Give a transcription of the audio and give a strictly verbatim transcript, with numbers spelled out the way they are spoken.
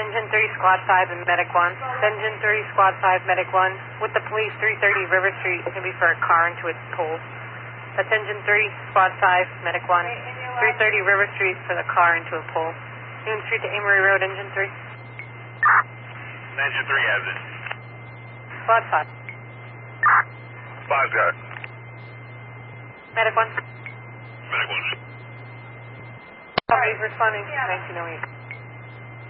Engine three, Squad five, and Medic one. Engine three, Squad five, Medic one. With the police, three thirty River Street. It's going to be for a car into its pole. That's Engine three, Squad five, Medic one. three thirty River Street for the car into a pole. Union Street to Amory Road, Engine three. Engine three has it. Squad five. Five got it. Medic one. Medic one. Somebody's responding. nineteen oh eight.